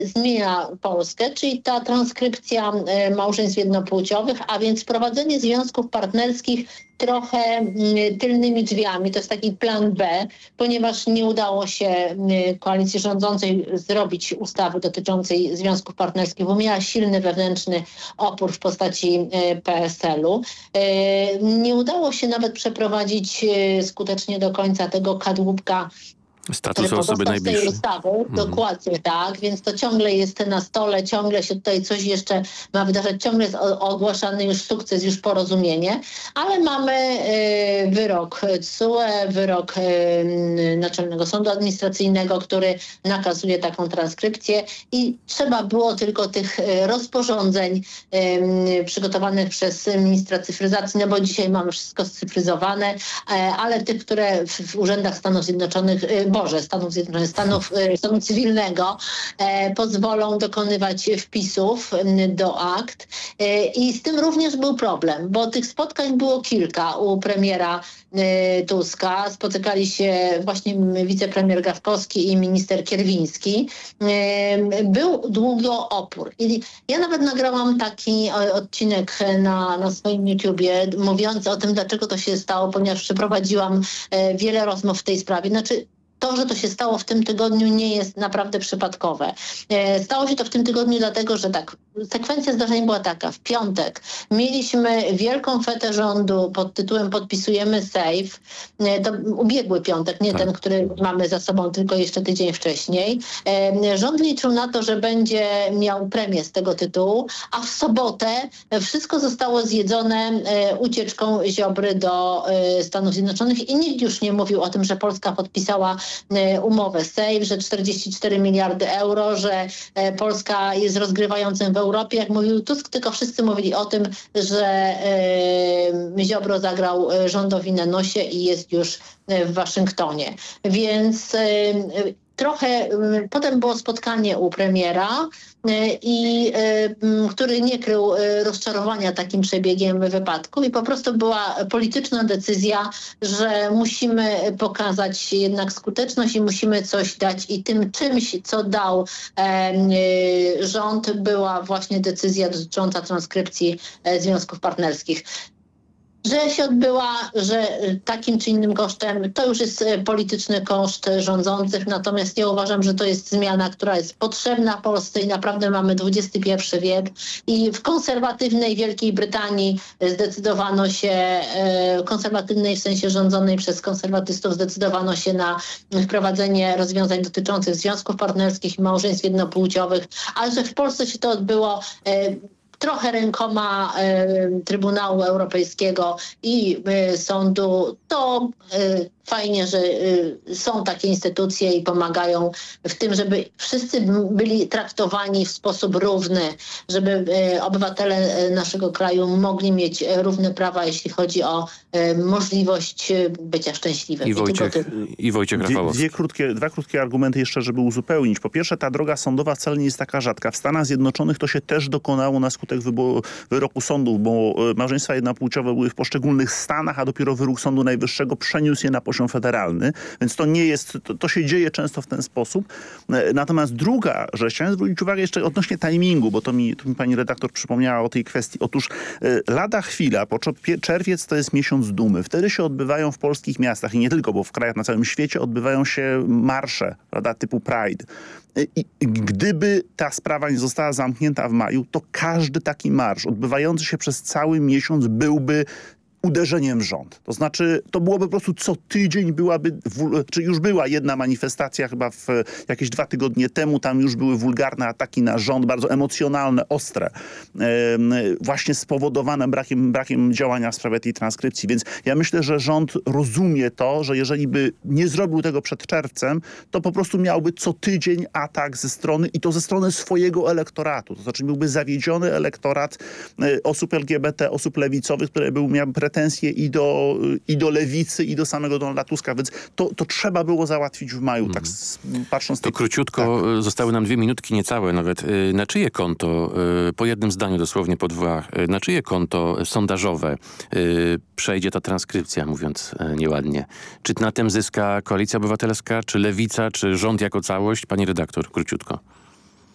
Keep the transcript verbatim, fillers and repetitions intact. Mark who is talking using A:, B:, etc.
A: zmienia Polskę, czyli ta transkrypcja małżeństw jednopłciowych, a więc wprowadzenie związków partnerskich trochę tylnymi drzwiami. To jest taki plan B, ponieważ nie udało się koalicji rządzącej zrobić ustawy dotyczącej związków partnerskich, bo miała silny wewnętrzny opór w postaci P S L-u. Nie udało się nawet przeprowadzić skutecznie do końca tego kadłubka
B: Status osoby najbliższej.
A: Ustawy.
B: Mhm.
A: Dokładnie tak, więc to ciągle jest na stole, ciągle się tutaj coś jeszcze ma wydarzać, ciągle jest ogłaszany już sukces, już porozumienie, ale mamy y, wyrok T S U E, wyrok y, Naczelnego Sądu Administracyjnego, który nakazuje taką transkrypcję i trzeba było tylko tych y, rozporządzeń y, przygotowanych przez ministra cyfryzacji, no bo dzisiaj mamy wszystko scyfryzowane, y, ale tych, które w, w urzędach Stanów Zjednoczonych y, Boże, Stanów Zjednoczonych, Stanów, stanu cywilnego e, pozwolą dokonywać wpisów do akt. E, I z tym również był problem, bo tych spotkań było kilka u premiera e, Tuska. Spotykali się właśnie wicepremier Gawkowski i minister Kierwiński. E, był długo opór. I ja nawet nagrałam taki odcinek na, na swoim YouTubie, mówiący o tym, dlaczego to się stało, ponieważ przeprowadziłam e, wiele rozmów w tej sprawie. Znaczy, to, że to się stało w tym tygodniu, nie jest naprawdę przypadkowe. Stało się to w tym tygodniu dlatego, że tak, sekwencja zdarzeń była taka. W piątek mieliśmy wielką fetę rządu pod tytułem Podpisujemy Safe. To ubiegły piątek, nie tak. ten, który mamy za sobą, tylko jeszcze tydzień wcześniej. Rząd liczył na to, że będzie miał premię z tego tytułu, a w sobotę wszystko zostało zjedzone ucieczką Ziobry do Stanów Zjednoczonych i nikt już nie mówił o tym, że Polska podpisała umowę Safe, że czterdzieści cztery miliardy euro, że Polska jest rozgrywającym w Europie, jak mówił Tusk, tylko wszyscy mówili o tym, że e, Ziobro zagrał rządowi na nosie i jest już w Waszyngtonie. Więc e, trochę, potem było spotkanie u premiera, i który nie krył rozczarowania takim przebiegiem wypadku i po prostu była polityczna decyzja, że musimy pokazać jednak skuteczność i musimy coś dać i tym czymś, co dał rząd, była właśnie decyzja dotycząca transkrypcji związków partnerskich. Że się odbyła, że takim czy innym kosztem, to już jest polityczny koszt rządzących, natomiast ja uważam, że to jest zmiana, która jest potrzebna Polsce i naprawdę mamy dwudziesty pierwszy wiek i w konserwatywnej Wielkiej Brytanii zdecydowano się, konserwatywnej w sensie rządzonej przez konserwatystów zdecydowano się na wprowadzenie rozwiązań dotyczących związków partnerskich i małżeństw jednopłciowych, ale że w Polsce się to odbyło trochę rękoma y, Trybunału Europejskiego i y, sądu, to y, fajnie, że y, są takie instytucje i pomagają w tym, żeby wszyscy byli traktowani w sposób równy, żeby y, obywatele naszego kraju mogli mieć równe prawa, jeśli chodzi o y, możliwość bycia szczęśliwym.
B: I Wojciech, I i Wojciech Rafałowski.
C: Dwie krótkie, dwa krótkie argumenty jeszcze, żeby uzupełnić. Po pierwsze, ta droga sądowa wcale nie jest taka rzadka. W Stanach Zjednoczonych to się też dokonało na skutek wyboru, wyroku sądów, bo małżeństwa jednopłciowe były w poszczególnych stanach, a dopiero wyrok Sądu Najwyższego przeniósł je na poziom federalny, więc to nie jest, to, to się dzieje często w ten sposób. Natomiast druga rzecz, chciałem zwrócić uwagę jeszcze odnośnie timingu, bo to mi, to mi pani redaktor przypomniała o tej kwestii. Otóż lada chwila, po czerwiec to jest miesiąc dumy. Wtedy się odbywają w polskich miastach i nie tylko, bo w krajach na całym świecie odbywają się marsze, prawda, typu Pride. I gdyby ta sprawa nie została zamknięta w maju, to każdy taki marsz odbywający się przez cały miesiąc byłby uderzeniem w rząd. To znaczy, to byłoby po prostu co tydzień byłaby, czy już była jedna manifestacja chyba w jakieś dwa tygodnie temu, tam już były wulgarne ataki na rząd, bardzo emocjonalne, ostre, e, właśnie spowodowane brakiem, brakiem działania w sprawie tej transkrypcji. Więc ja myślę, że rząd rozumie to, że jeżeli by nie zrobił tego przed czerwcem, to po prostu miałby co tydzień atak ze strony, i to ze strony swojego elektoratu. To znaczy byłby zawiedziony elektorat e, osób L G B T, osób lewicowych, które był miał pretensje i do, i do lewicy, i do samego Donalda Tuska, więc to, to trzeba było załatwić w maju, tak patrząc...
B: To tej... króciutko, tak. Zostały nam dwie minutki niecałe nawet. Na czyje konto, po jednym zdaniu dosłownie, po dwa, na czyje konto sondażowe przejdzie ta transkrypcja, mówiąc nieładnie? Czy na tym zyska Koalicja Obywatelska, czy Lewica, czy rząd jako całość? Pani redaktor, króciutko.